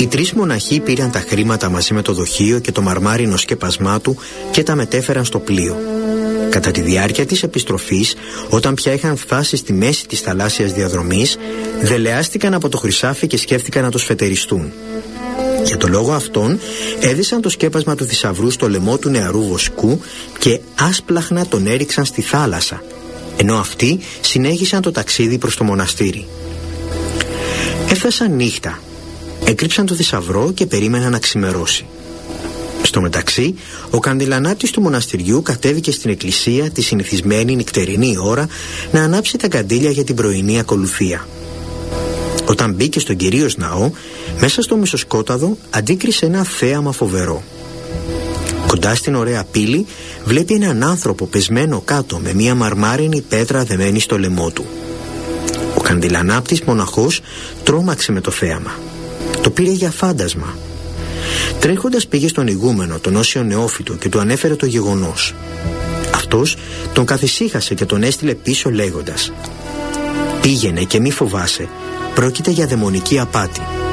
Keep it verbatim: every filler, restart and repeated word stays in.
Οι τρεις μοναχοί πήραν τα χρήματα μαζί με το δοχείο και το μαρμάρινο σκέπασμά του και τα μετέφεραν στο πλοίο. Κατά τη διάρκεια της επιστροφής, όταν πια είχαν φτάσει στη μέση της θαλάσσιας διαδρομής, δελεάστηκαν από το χρυσάφι και σκέφτηκαν να το σφετεριστούν. Για το λόγο αυτόν, έδεσαν το σκέπασμα του θησαυρού στο λαιμό του νεαρού βοσκού και άσπλαχνα τον έριξαν στη θάλασσα, ενώ αυτοί συνέχισαν το ταξίδι προς το μοναστήρι. Έφτασαν νύχτα, έκρυψαν το θησαυρό και περίμεναν να ξημερώσει. Στο μεταξύ, ο καντιλανάπτης του μοναστηριού κατέβηκε στην εκκλησία τη συνηθισμένη νυχτερινή ώρα να ανάψει τα καντήλια για την πρωινή ακολουθία. Όταν μπήκε στον κυρίως ναό, μέσα στο μισοσκόταδο αντίκρισε ένα θέαμα φοβερό. Κοντά στην ωραία πύλη βλέπει έναν άνθρωπο πεσμένο κάτω με μια μαρμάρινη πέτρα δεμένη στο λαιμό του. Ο καντιλανάπτης μοναχός τρόμαξε με το θέαμα. Το πήρε για φάντασμα. Τρέχοντας πήγε στον ηγούμενο, τον Όσιο Νεόφυτο, και του ανέφερε το γεγονός. Αυτός τον καθησύχασε και τον έστειλε πίσω λέγοντας: «Πήγαινε και μη φοβάσαι, πρόκειται για δαιμονική απάτη».